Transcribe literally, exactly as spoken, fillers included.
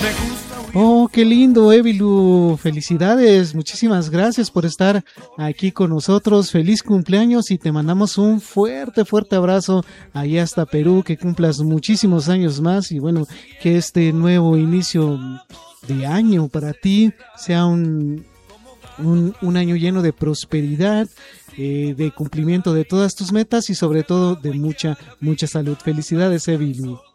Oh, qué lindo, Evilu. Felicidades. Muchísimas gracias por estar aquí con nosotros. Feliz cumpleaños y te mandamos un fuerte, fuerte abrazo allá hasta Perú. Que cumplas muchísimos años más y bueno, que este nuevo inicio de año para ti sea un, un, un año lleno de prosperidad, eh, de cumplimiento de todas tus metas y sobre todo de mucha, mucha salud. Felicidades, Evilu.